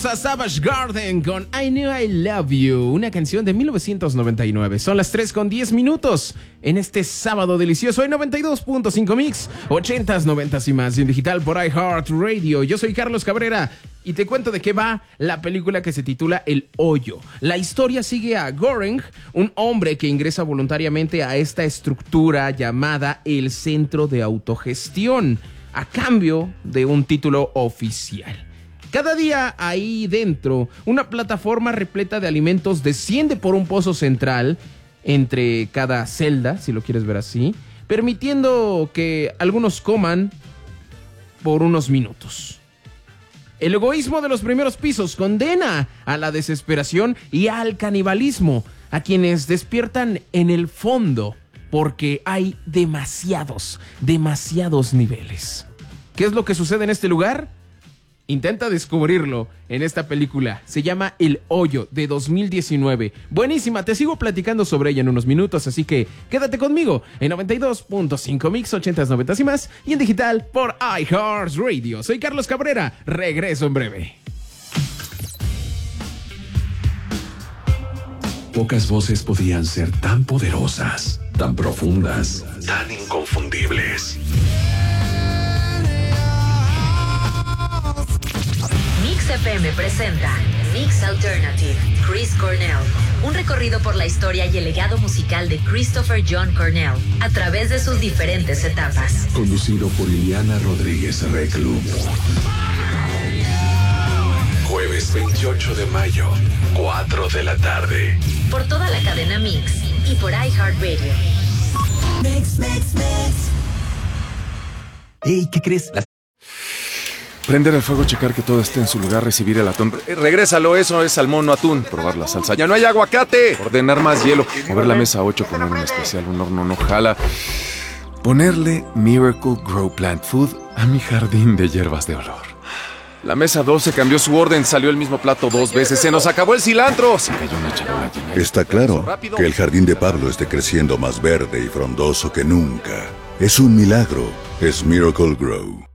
A Savage Garden con I Knew I Love You, una canción de 1999. Son las 3:10 en este sábado delicioso en 92.5 Mix, 80s, 90s y más en digital por iHeartRadio. Yo soy Carlos Cabrera y te cuento de qué va la película que se titula El Hoyo. La historia sigue a Goring, un hombre que ingresa voluntariamente a esta estructura llamada el Centro de Autogestión, a cambio de un título oficial. Cada día ahí dentro, una plataforma repleta de alimentos desciende por un pozo central entre cada celda, si lo quieres ver así, permitiendo que algunos coman por unos minutos. El egoísmo de los primeros pisos condena a la desesperación y al canibalismo, a quienes despiertan en el fondo, porque hay demasiados niveles. ¿Qué es lo que sucede en este lugar? Intenta descubrirlo en esta película. Se llama El Hoyo, de 2019. Buenísima, te sigo platicando sobre ella en unos minutos, así que quédate conmigo en 92.5 Mix, 80s, 90s y más, y en digital por iHeartRadio. Soy Carlos Cabrera, regreso en breve. Pocas voces podían ser tan poderosas, tan profundas, tan inconfundibles. Mix FM presenta Mix Alternative, Chris Cornell. Un recorrido por la historia y el legado musical de Christopher John Cornell a través de sus diferentes etapas. Conducido por Ileana Rodríguez Reclu. Jueves 28 de mayo, 4 de la tarde. Por toda la cadena Mix y por iHeartRadio. Mix. Hey, ¿qué crees? Prender el fuego, checar que todo esté en su lugar, recibir el atún. Regrésalo, eso es salmón, no atún. Probar la salsa. ¡Ya no hay aguacate! Ordenar más hielo. Mover la mesa 8, poner un especial, un horno no jala. Ponerle Miracle Grow Plant Food a mi jardín de hierbas de olor. La mesa 12 cambió su orden, salió el mismo plato 2 veces. ¡Se nos acabó el cilantro! Se cayó una charola llena. Está claro que el jardín de Pablo esté creciendo más verde y frondoso que nunca. Es un milagro. Es Miracle Grow.